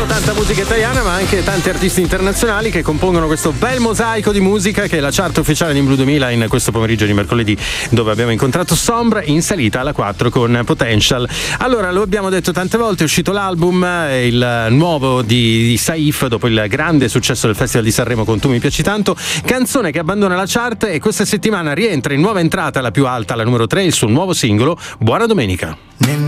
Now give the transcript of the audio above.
tanta musica italiana ma anche tanti artisti internazionali che compongono questo bel mosaico di musica che è la chart ufficiale di Blue 2000 in questo pomeriggio di mercoledì, dove abbiamo incontrato Sombra in salita alla 4 con Potential. Allora, lo abbiamo detto tante volte, è uscito l'album, il nuovo di Saif dopo il grande successo del Festival di Sanremo con Tu mi piaci tanto, canzone che abbandona la chart e questa settimana rientra in nuova entrata, la più alta, la numero 3, il suo nuovo singolo Buona Domenica.